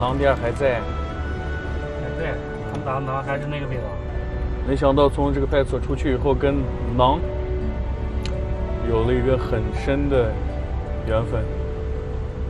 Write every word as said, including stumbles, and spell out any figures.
狼店还在， 还在，他们打的狼还是那个味道。 没想到从这个派出所出去以后，跟狼有了一个很深的缘分。